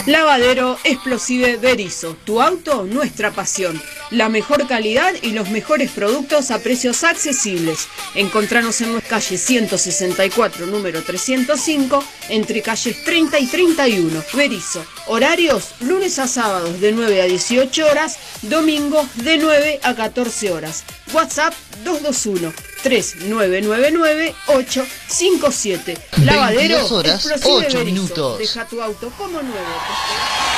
Lavadero Explosive Berisso, tu auto, nuestra pasión. La mejor calidad y los mejores productos a precios accesibles. Encontranos en nuestra calle 164, número 305, entre calles 30 y 31. Berisso. Horarios, lunes a sábados de 9 a 18 horas, domingos de 9 a 14 horas. WhatsApp 221-3999-857. Lavadero horas, Explosive 8 Berisso. minutos. Deja tu auto como nuevo.